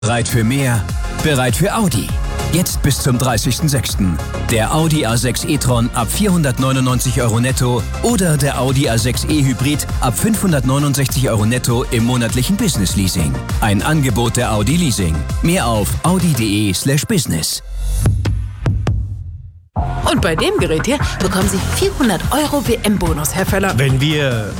Bereit für mehr? Bereit für Audi. Jetzt bis zum 30.06. Der Audi A6 e-tron ab 499 € netto oder der Audi A6 e-Hybrid ab 569 € netto im monatlichen Business-Leasing. Ein Angebot der Audi Leasing. Mehr auf audi.de/business. Und bei dem Gerät hier bekommen Sie 400 € WM-Bonus, Herr Völler. Wenn wir